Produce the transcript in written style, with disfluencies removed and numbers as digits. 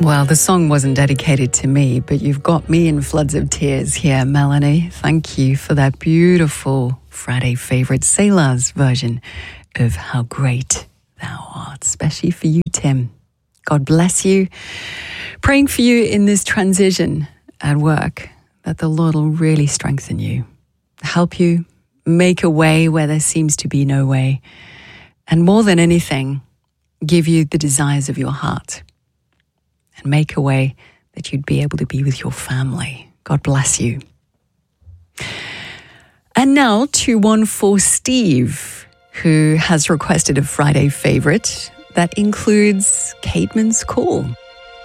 Well, the song wasn't dedicated to me, but you've got me in floods of tears here, Melanie. Thank you for that beautiful Friday favourite Selah's version of How Great Thou Art, especially for you, Tim. God bless you. Praying for you in this transition at work, that the Lord will really strengthen you, help you make a way where there seems to be no way, and more than anything, give you the desires of your heart. And make a way that you'd be able to be with your family. God bless you. And now to one for Steve, who has requested a Friday favourite that includes Caedmon's Call.